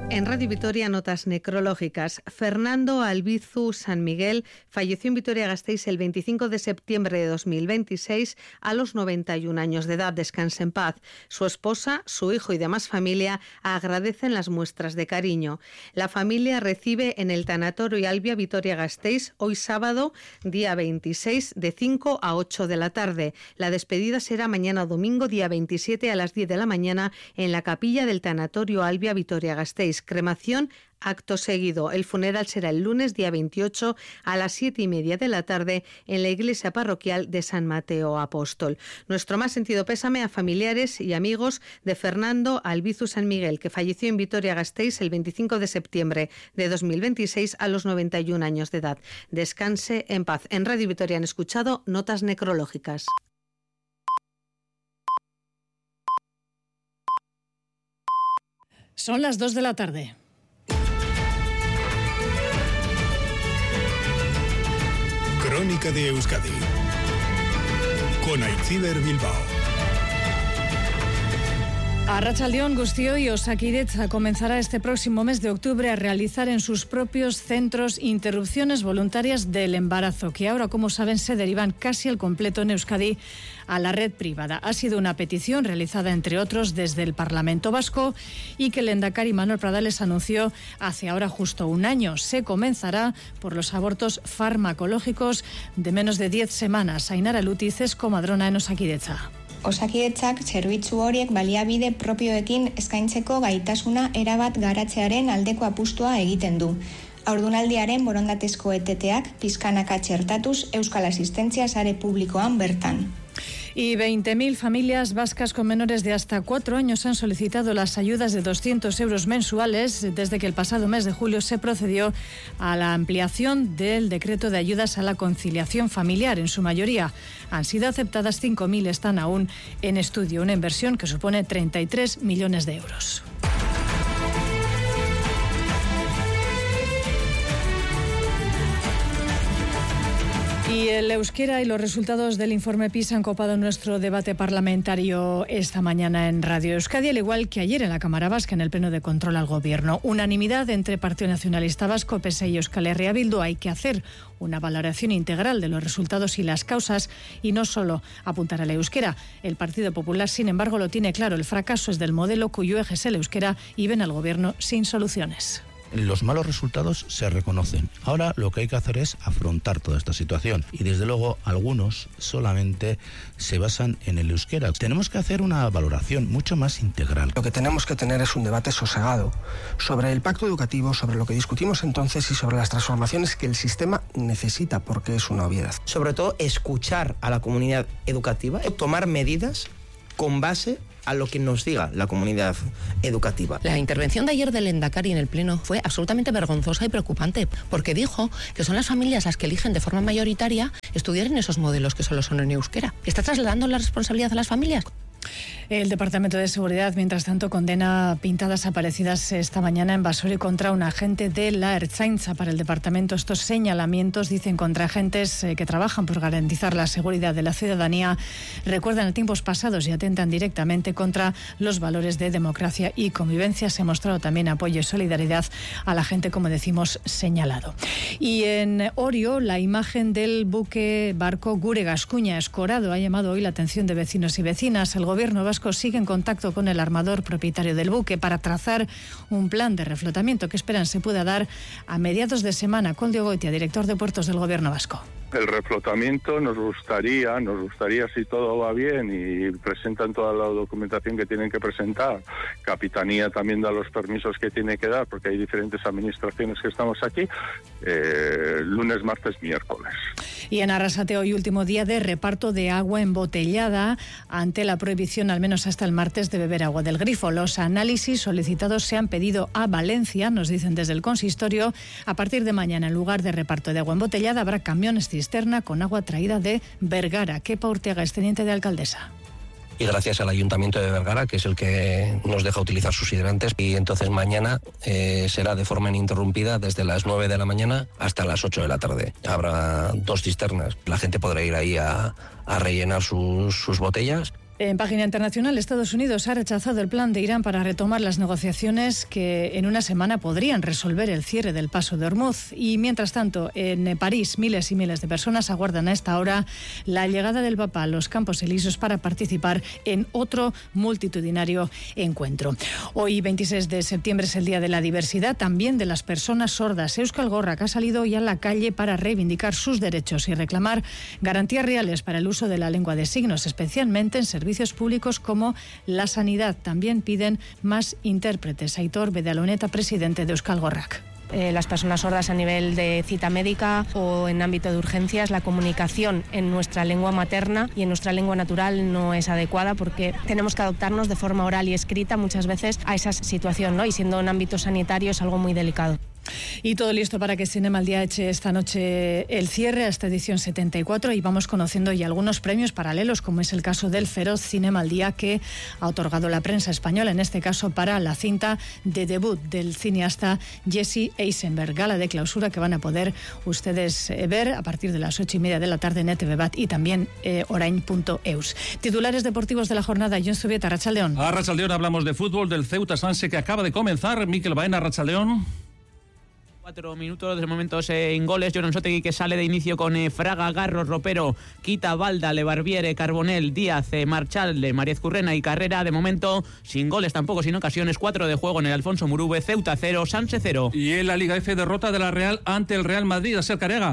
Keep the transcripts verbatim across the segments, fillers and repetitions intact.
En Radio Vitoria, notas necrológicas. Fernando Albizu San Miguel falleció en Vitoria-Gasteiz el veinticinco de septiembre de dos mil veintiséis a los noventa y un años de edad. Descanse en paz. Su esposa, su hijo y demás familia agradecen las muestras de cariño. La familia recibe en el Tanatorio Albia Vitoria-Gasteiz hoy sábado, día veintiséis, de cinco a ocho de la tarde. La despedida será mañana domingo, día veintisiete, a las diez de la mañana en la capilla del Tanatorio Albia Vitoria-Gasteiz. Cremación acto seguido. El funeral será el lunes, día veintiocho, a las siete y media de la tarde en la iglesia parroquial de San Mateo Apóstol. Nuestro más sentido pésame a familiares y amigos de Fernando Albizu San Miguel, que falleció en Vitoria-Gasteiz el veinticinco de septiembre de dos mil veintiséis a los noventa y un años de edad. Descanse en paz. En Radio Vitoria han escuchado notas necrológicas. Son las dos de la tarde. Crónica de Euskadi con Aitziber Bilbao. Arratsaldeon guztioi, Osakidetza comenzará este próximo mes de octubre a realizar en sus propios centros interrupciones voluntarias del embarazo, que ahora, como saben, se derivan casi al completo en Euskadi a la red privada. Ha sido una petición realizada, entre otros, desde el Parlamento Vasco y que el lehendakari Manuel Pradales anunció hace ahora justo un año. Se comenzará por los abortos farmacológicos de menos de diez semanas. Ainara Lutiz es comadrona en Osakidetza. Osakidetzak zerbitzu horiek baliabide propioekin eskaintzeko gaitasuna erabat garatzearen aldeko apustua egiten du. Haurdunaldiaren borondatezko eteteak pizkanaka txertatuz Euskal Asistentzia sare publikoan bertan. Y veinte mil familias vascas con menores de hasta cuatro años han solicitado las ayudas de doscientos euros mensuales desde que el pasado mes de julio se procedió a la ampliación del decreto de ayudas a la conciliación familiar. En su mayoría han sido aceptadas cinco mil, están aún en estudio, una inversión que supone treinta y tres millones de euros. Y el euskera y los resultados del informe PISA han copado nuestro debate parlamentario esta mañana en Radio Euskadi, al igual que ayer en la Cámara Vasca en el Pleno de Control al Gobierno. Unanimidad entre Partido Nacionalista Vasco, P S E y Euskal Herria Bildu. Hay que hacer una valoración integral de los resultados y las causas y no solo apuntar al euskera. El Partido Popular, sin embargo, lo tiene claro. El fracaso es del modelo cuyo eje es el euskera y ven al Gobierno sin soluciones. Los malos resultados se reconocen. Ahora lo que hay que hacer es afrontar toda esta situación. Y desde luego algunos solamente se basan en el euskera. Tenemos que hacer una valoración mucho más integral. Lo que tenemos que tener es un debate sosegado sobre el pacto educativo, sobre lo que discutimos entonces y sobre las transformaciones que el sistema necesita, porque es una obviedad. Sobre todo escuchar a la comunidad educativa, tomar medidas con base a lo que nos diga la comunidad educativa. La intervención de ayer del lehendakari en el Pleno fue absolutamente vergonzosa y preocupante, porque dijo que son las familias las que eligen de forma mayoritaria estudiar en esos modelos que solo son en euskera. ¿Está trasladando la responsabilidad a las familias? El Departamento de Seguridad, mientras tanto, condena pintadas aparecidas esta mañana en Basauri contra un agente de la Ertzaintza. Para el departamento, estos señalamientos, dicen, contra agentes que trabajan por garantizar la seguridad de la ciudadanía, recuerdan a tiempos pasados y atentan directamente contra los valores de democracia y convivencia. Se ha mostrado también apoyo y solidaridad a la gente, como decimos, señalado. Y en Orio, la imagen del buque barco Gure Gascuña escorado ha llamado hoy la atención de vecinos y vecinas. El Gobierno vasco sigue en contacto con el armador propietario del buque para trazar un plan de reflotamiento que esperan se pueda dar a mediados de semana. Koldo Goitia, director de Puertos del Gobierno vasco. El reflotamiento nos gustaría, nos gustaría si todo va bien y presentan toda la documentación que tienen que presentar. Capitanía también da los permisos que tiene que dar, porque hay diferentes administraciones que estamos aquí, eh, lunes, martes, miércoles. Y en Arrasate, hoy último día de reparto de agua embotellada ante la prohibición, al menos hasta el martes, de beber agua del grifo. Los análisis solicitados se han pedido a Valencia, nos dicen desde el consistorio. A partir de mañana, en lugar de reparto de agua embotellada, habrá camiones cisterna con agua traída de Vergara. Kepa Urteaga es teniente de alcaldesa. Y gracias al Ayuntamiento de Vergara, que es el que nos deja utilizar sus hidrantes. Y entonces mañana eh, será de forma ininterrumpida desde las nueve de la mañana hasta las ocho de la tarde. Habrá dos cisternas. La gente podrá ir ahí a, a rellenar sus, sus botellas. En página internacional, Estados Unidos ha rechazado el plan de Irán para retomar las negociaciones que en una semana podrían resolver el cierre del paso de Hormuz. Y mientras tanto, en París, miles y miles de personas aguardan a esta hora la llegada del Papa a los Campos Elíseos para participar en otro multitudinario encuentro. Hoy, veintiséis de septiembre, es el Día de la Diversidad, también de las personas sordas. Euskal Gorrak ha salido hoy a la calle para reivindicar sus derechos y reclamar garantías reales para el uso de la lengua de signos, especialmente en servicios públicos como la sanidad. También piden más intérpretes. Aitor Bedaloneta, presidente de Euskal Gorrak. Eh, las personas sordas a nivel de cita médica o en ámbito de urgencias, la comunicación en nuestra lengua materna y en nuestra lengua natural no es adecuada porque tenemos que adaptarnos de forma oral y escrita muchas veces a esa situación, ¿no? Y siendo en ámbito sanitario es algo muy delicado. Y todo listo para que Cinema al Día eche esta noche el cierre a esta edición setenta y cuatro, y vamos conociendo ya algunos premios paralelos, como es el caso del Feroz Cinema al Día que ha otorgado la prensa española, en este caso para la cinta de debut del cineasta Jesse Eisenberg. Gala de clausura que van a poder ustedes ver a partir de las ocho y media de la tarde en E T V Bat y también eh, orain punto eus. Titulares deportivos de la jornada. Jon Zubieta, Arratsaldeon. A Arratsaldeon hablamos de fútbol, del Ceuta Sanse que acaba de comenzar. Mikel Baena, Arratsaldeon. Cuatro minutos de momentos eh, en goles. Jonan Sotegui, que sale de inicio con eh, Fraga, Garros, Ropero, Quita, Balda, Lebarbiere, Carbonell, Díaz, eh, Marchal, eh, Mariez Currena y Carrera. De momento sin goles tampoco, sin ocasiones. Cuatro de juego en el Alfonso Murube. Ceuta cero, Sanse cero. Y en la Liga F, derrota de la Real ante el Real Madrid. A ser Carega.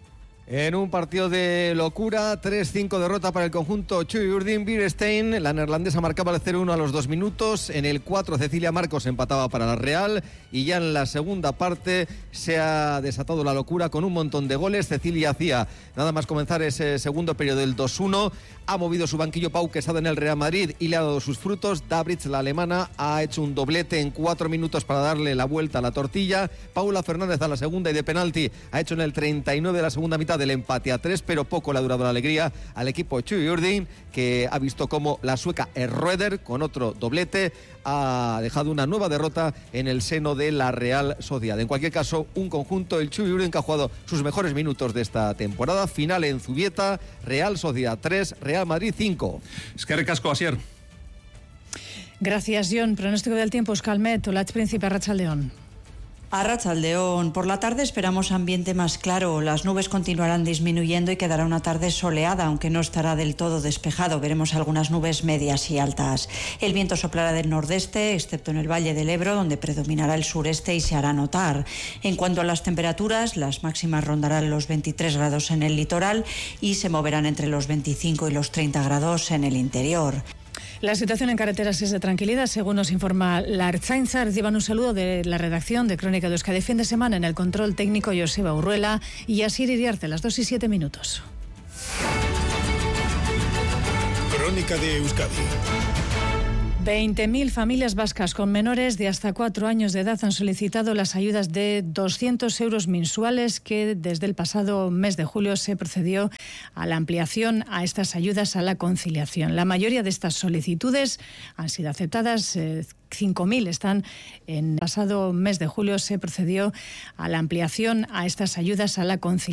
En un partido de locura, tres cinco derrota para el conjunto Chuy Urdin. Bierstein, la neerlandesa, marcaba el cero uno a los dos minutos. En el cuatro, Cecilia Marcos empataba para la Real. Y ya en la segunda parte se ha desatado la locura con un montón de goles. Cecilia hacía nada más comenzar ese segundo periodo del dos uno. Ha movido su banquillo Pau Quesada en el Real Madrid y le ha dado sus frutos. Dabritz, la alemana, ha hecho un doblete en cuatro minutos para darle la vuelta a la tortilla. Paula Fernández a la segunda y de penalti ha hecho en el treinta y nueve de la segunda mitad del empate a tres, pero poco le ha durado la alegría al equipo Chuy Urdin, que ha visto como la sueca Erröder, con otro doblete, ha dejado una nueva derrota en el seno de la Real Sociedad. En cualquier caso, un conjunto, el Chuy Urdin, que ha jugado sus mejores minutos de esta temporada. Final en Zubieta, Real Sociedad tres, Real Madrid cinco. Eskerrik asko, Asier. Gracias, Jon. Pronóstico del tiempo, Euskalmet, Olatz Príncipe, Arratsaldeon. Arratsaldeon. Por la tarde esperamos ambiente más claro. Las nubes continuarán disminuyendo y quedará una tarde soleada, aunque no estará del todo despejado. Veremos algunas nubes medias y altas. El viento soplará del nordeste, excepto en el Valle del Ebro, donde predominará el sureste y se hará notar. En cuanto a las temperaturas, las máximas rondarán los veintitrés grados en el litoral y se moverán entre los veinticinco y los treinta grados en el interior. La situación en carreteras es de tranquilidad, según nos informa la Ertzaintza. Reciban un saludo de la redacción de Crónica de Euskadi. Fin de semana en el control técnico, Joseba Urruela y Asier Iriarte, las dos y siete minutos. Crónica de Euskadi. veinte mil familias vascas con menores de hasta cuatro años de edad han solicitado las ayudas de doscientos euros mensuales, que desde el pasado mes de julio se procedió a la ampliación a estas ayudas a la conciliación. La mayoría de estas solicitudes han sido aceptadas. Eh, cinco mil están. En el pasado mes de julio se procedió a la ampliación a estas ayudas a la conciliación.